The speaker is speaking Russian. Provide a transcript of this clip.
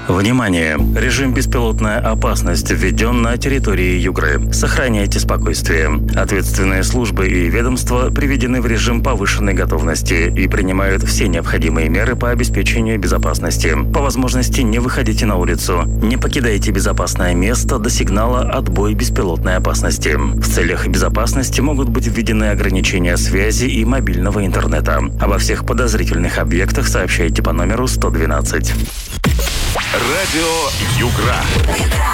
Внимание! Режим «Беспилотная опасность» введен на территории Югры. Сохраняйте спокойствие. Ответственные службы и ведомства приведены в режим повышенной готовности и принимают все необходимые меры по обеспечению безопасности. По возможности не выходите на улицу. Не покидайте безопасное место до сигнала «Отбой беспилотной опасности». В целях безопасности могут быть введены ограничения связи и мобильного интернета. Обо всех подозрительных объектах сообщайте по номеру 112. Радио Югра.